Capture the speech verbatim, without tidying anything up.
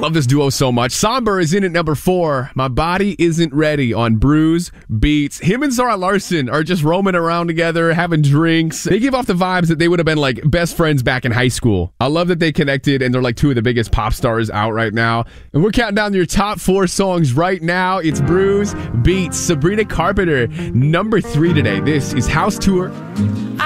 love this duo so much. Somber is in at number four. My Body Isn't Ready on Brews Beats. Him and Zara Larsson are just roaming around together, having drinks. They give off the vibes that they would have been like best friends back in high school. I love that they connected and they're like two of the biggest pop stars out right now. And we're counting down your top four songs right now. It's Brews Beats. Sabrina Carpenter, number three today. This is House Tour.